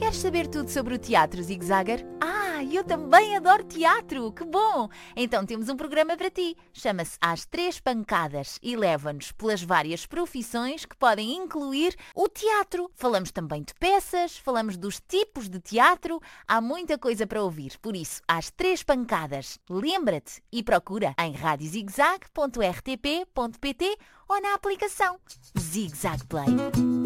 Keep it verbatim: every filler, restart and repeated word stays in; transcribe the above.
Queres saber tudo sobre o teatro, Zigzagger? Ah, eu também adoro teatro! Que bom! Então temos um programa para ti. Chama-se Às Três Pancadas e leva-nos pelas várias profissões que podem incluir o teatro. Falamos também de peças, falamos dos tipos de teatro. Há muita coisa para ouvir. Por isso, Às Três Pancadas. Lembra-te e procura em rádio zigzag ponto r t p ponto p t ou na aplicação Zigzag Play.